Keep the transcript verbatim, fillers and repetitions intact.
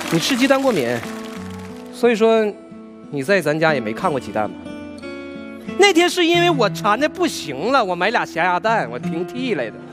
你吃鸡蛋过敏，所以说你在咱家也没看过鸡蛋吧？那天是因为我馋的不行了，我买俩咸鸭蛋，我平替来的。